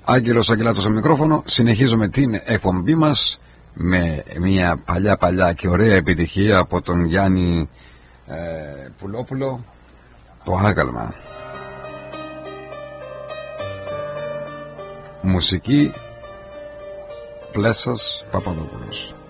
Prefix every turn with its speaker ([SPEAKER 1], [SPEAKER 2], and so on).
[SPEAKER 1] Άγγελος Αγγελάτος στο μικρόφωνο. Συνεχίζουμε την εκπομπή μας με μια παλιά και ωραία επιτυχία από τον Γιάννη Πουλόπουλο, το Άγαλμα. Μουσική Πλέσσας Παπαδόπουλος.